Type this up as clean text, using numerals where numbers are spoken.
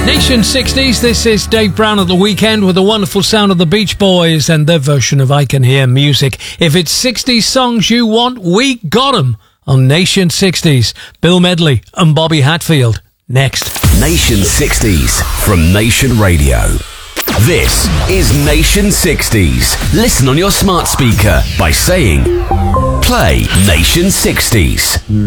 Nation 60s, this is Dave Brown at the weekend with the wonderful sound of the Beach Boys and their version of I Can Hear Music. If it's 60s songs you want, we got them on Nation 60s. Bill Medley and Bobby Hatfield. Next. Nation 60s from Nation Radio. This is Nation 60s. Listen on your smart speaker by saying, play Nation 60s.